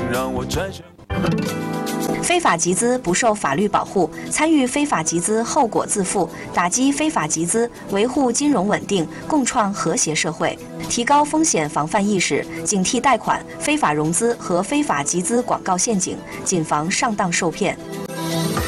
让我战胜。 非法集资不受法律保护，参与非法集资后果自负，打击非法集资，维护金融稳定，共创和谐社会，提高风险防范意识，警惕贷款、非法融资和非法集资广告陷阱，谨防上当受骗。